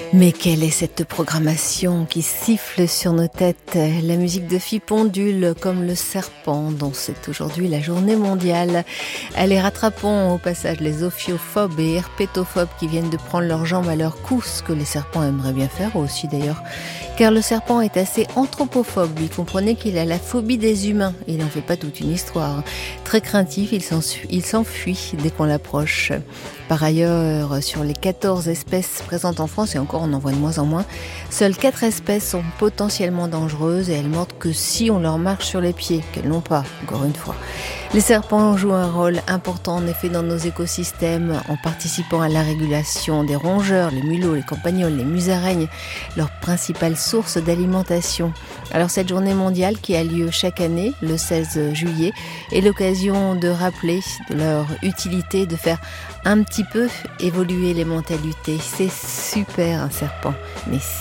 Mais quelle est cette programmation qui siffle sur nos têtes? La musique de Fipe ondule comme le serpent dont c'est aujourd'hui la journée mondiale. Allez, rattrapons au passage les ophiophobes et herpétophobes qui viennent de prendre leurs jambes à leur cou, ce que les serpents aimeraient bien faire aussi d'ailleurs. Car le serpent est assez anthropophobe, lui comprenez qu'il a la phobie des humains. Il n'en fait pas toute une histoire. Très craintif, il s'enfuit dès qu'on l'approche. Par ailleurs, sur les 14 espèces présentes en France, et encore on en voit de moins en moins, seules 4 espèces sont potentiellement dangereuses et elles mordent que si on leur marche sur les pieds, qu'elles n'ont pas, encore une fois. Les serpents jouent un rôle important en effet dans nos écosystèmes en participant à la régulation des rongeurs, les mulots, les campagnols, les musaraignes, leur principale source d'alimentation. Alors cette journée mondiale qui a lieu chaque année, le 16 juillet, est l'occasion de rappeler de leur utilité, de faire un petit peu évoluer les mentalités. C'est super un serpent, mais